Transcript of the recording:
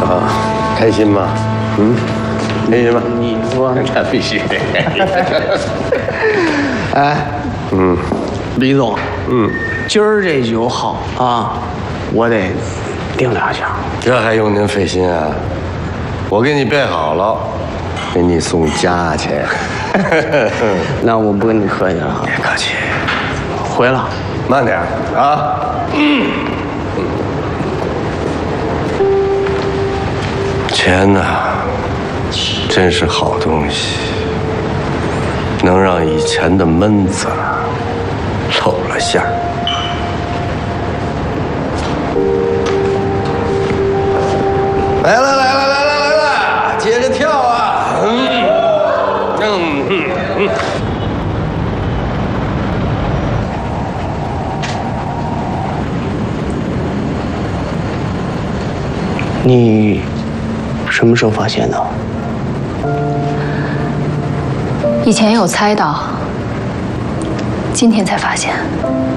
啊，开心吗？嗯，开心吗？ 你说那必须得。 哎，李总，今儿这酒好啊，我得订2箱。 这还用您费心啊？我给你备好了，给你送家去。 那我不跟你客气了， 别客气， 回了。 慢点啊。钱呐，真是好东西，能让以前的闷子露了馅儿。来了，接着跳啊！ 你什么时候发现的？ 以前有猜到，今天才发现。